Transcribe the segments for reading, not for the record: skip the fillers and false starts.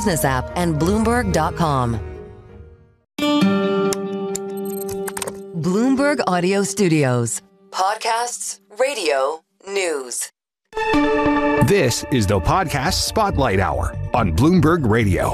Business app and Bloomberg.com. Bloomberg Audio Studios. Podcasts, radio, news. This is the Podcast Spotlight Hour on Bloomberg Radio.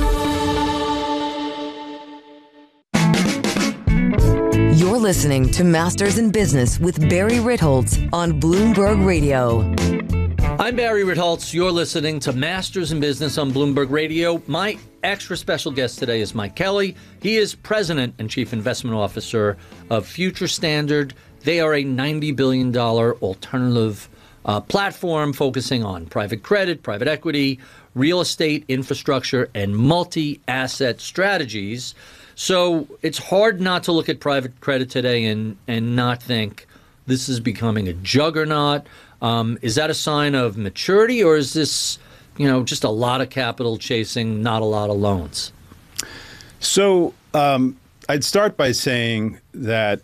You're listening to Masters in Business with Barry Ritholtz on Bloomberg Radio. I'm Barry Ritholtz. You're listening to Masters in Business on Bloomberg Radio. My extra special guest today is Mike Kelly. He is President and Chief Investment Officer of Future Standard. They are a $90 billion alternative platform focusing on private credit, private equity, real estate, infrastructure, and multi-asset strategies. So it's hard not to look at private credit today and not think this is becoming a juggernaut. Is that a sign of maturity, or is this, just a lot of capital chasing, not a lot of loans? So I'd start by saying that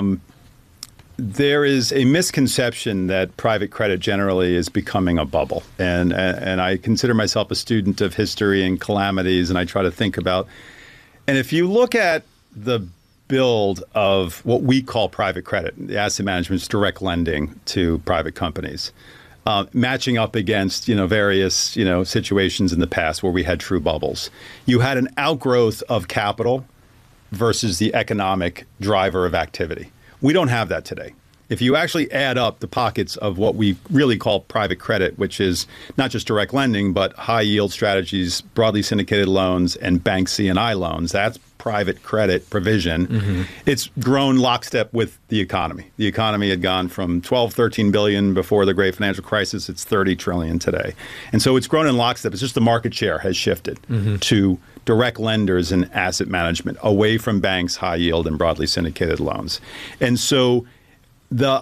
there is a misconception that private credit generally is becoming a bubble. And I consider myself a student of history and calamities, and I try to think about. And if you look at the build of what we call private credit, the asset management is direct lending to private companies, matching up against various situations in the past where we had true bubbles. You had an outgrowth of capital versus the economic driver of activity. We don't have that today. If you actually add up the pockets of what we really call private credit, which is not just direct lending, but high yield strategies, broadly syndicated loans, and bank C&I loans, that's private credit provision. Mm-hmm. It's grown lockstep with the economy. The economy had gone from 12, 13 billion before the great financial crisis. It's 30 trillion today. And so it's grown in lockstep. It's just the market share has shifted to direct lenders and asset management away from banks, high yield, and broadly syndicated loans. And so the